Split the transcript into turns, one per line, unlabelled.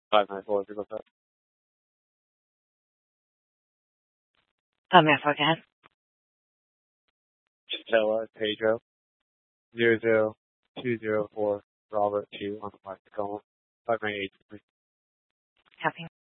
594, if you look up.
May I forecast?
Stella Pedro 00204 Robert 2 on the Tacoma 598.
Copy.